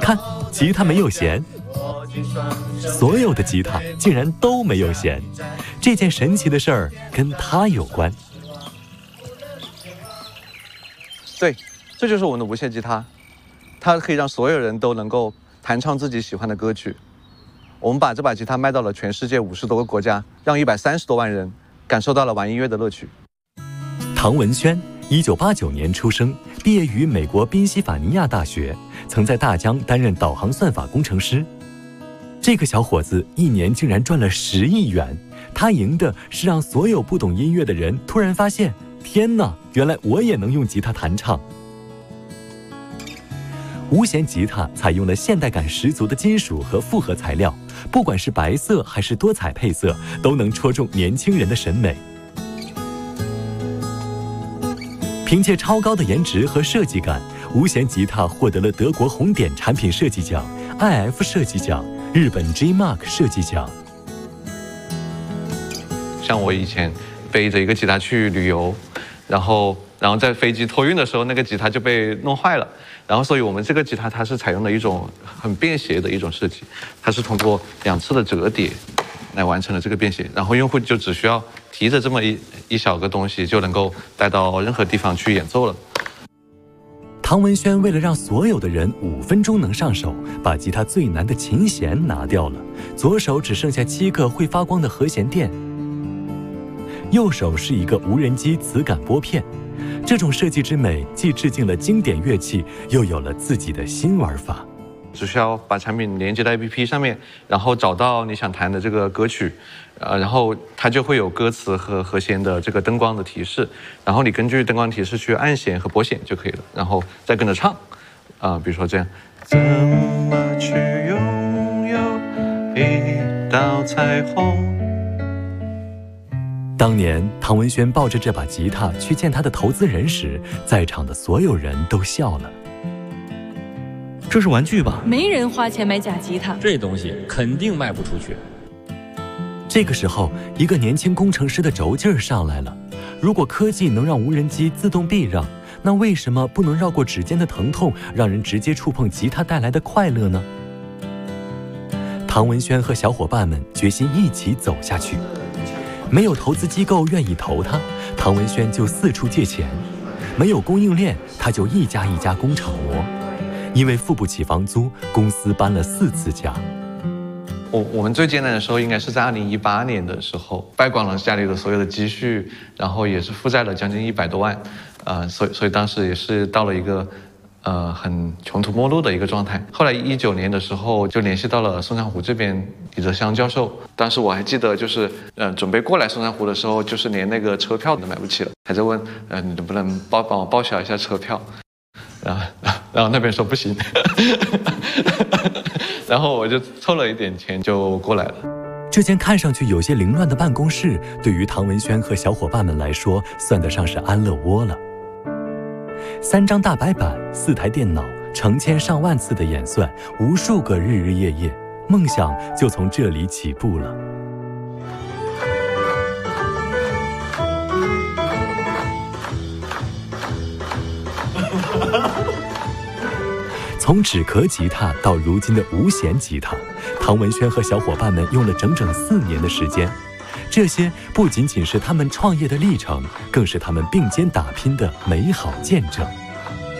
看，吉他没有弦，所有的吉他竟然都没有弦。这件神奇的事儿跟他有关。 对，这就是我们的无线吉他，它可以让所有人都能够弹唱自己喜欢的歌曲。我们把这把吉他卖到了全世界50多个国家，让130多万人感受到了玩音乐的乐趣。 唐文轩1989年出生，毕业于美国宾夕法尼亚大学，曾在大疆担任导航算法工程师。这个小伙子一年竟然赚了10亿元，他赢的是让所有不懂音乐的人突然发现，天哪，原来我也能用吉他弹唱。无弦吉他采用了现代感十足的金属和复合材料，不管是白色还是多彩配色，都能戳中年轻人的审美。凭借超高的颜值和设计感，无弦吉他获得了德国红点产品设计奖、IF 设计奖、日本 G-Mark 设计奖。 像我以前背着一个吉他去旅游，然后在飞机托运的时候，那个吉他就被弄坏了。然后，所以我们这个吉他它是采用了一种很便携的一种设计，它是通过2次的折叠来完成了这个便携。然后用户就只需要提着这么一小个东西，就能够带到任何地方去演奏了。 唐文轩为了让所有的人5分钟能上手，把吉他最难的琴弦拿掉了，左手只剩下7个会发光的和弦垫，右手是一个无人机磁感拨片。这种设计之美，既致敬了经典乐器，又有了自己的新玩法。 只需要把产品连接到 APP 上面，然后找到你想弹的这个歌曲，然后它就会有歌词和和弦的这个灯光的提示，然后你根据灯光提示去按弦和拨弦就可以了，然后再跟着唱，比如说这样。怎么去拥有一道彩虹？ 当年唐文轩抱着这把吉他去见他的投资人时，在场的所有人都笑了。 这是玩具吧？ 没人花钱买假吉他， 这东西肯定卖不出去。 这个时候，一个年轻工程师的轴劲儿上来了。如果科技能让无人机自动避让，那为什么不能绕过指尖的疼痛，让人直接触碰吉他带来的快乐呢？唐文轩和小伙伴们决心一起走下去。没有投资机构愿意投他，唐文轩就四处借钱；没有供应链，他就一家一家工厂磨。因为付不起房租，公司搬了4次家。 我们最艰难的时候应该是在2018年的时候，败光了家里的所有的积蓄，然后也是负债了将近100多万，所以当时也是到了一个很穷途末路的一个状态。后来19年的时候就联系到了松山湖这边李泽湘教授，当时我还记得就是准备过来松山湖的时候，就是连那个车票都买不起了，还在问你能不能帮我报销一下车票，然后那边说不行，然后我就凑了一点钱就过来了。 这间看上去有些凌乱的办公室，对于唐文轩和小伙伴们来说，算得上是安乐窝了。3张大白板，4台电脑，成千上万次的演算，无数个日日夜夜，梦想就从这里起步了。从纸壳吉他到如今的无弦吉他，唐文轩和小伙伴们用了整整4年的时间。这些不仅仅是他们创业的历程，更是他们并肩打拼的美好见证。